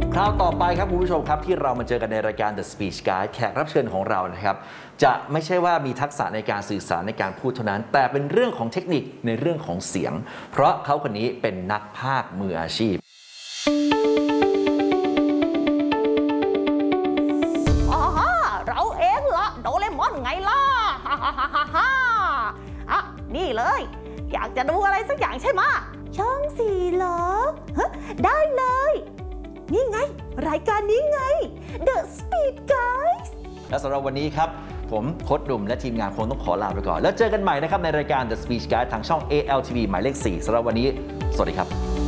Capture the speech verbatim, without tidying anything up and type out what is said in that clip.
คราวต่อไปครับคุณผู้ชมครับที่เรามาเจอกันในรายการ The Speech Guide แขกรับเชิญของเรานะครับจะไม่ใช่ว่ามีทักษะในการสื่อสารในการพูดเท่านั้นแต่เป็นเรื่องของเทคนิคในเรื่องของเสียงเพราะเขาคนนี้เป็นนักพากย์มืออาชีพอ๋อเราเองเหรอโดเรมอนไงล่ะฮ่าฮ่าฮ่าฮ่าฮ่าอ่ะนี่เลยอยากจะดูอะไรสักอย่างใช่ไหมช่องสี่เหรอฮะได้เลยนี่ไงรายการนี้ไง The Speed Guys และสำหรับวันนี้ครับผมโค้ชหนุ่มและทีมงานคงต้องขอลาไปก่อนแล้วเจอกันใหม่นะครับในรายการ The Speech Guide ทางช่อง เอ แอล ที วี หมายเลขสี่สำหรับวันนี้สวัสดีครับ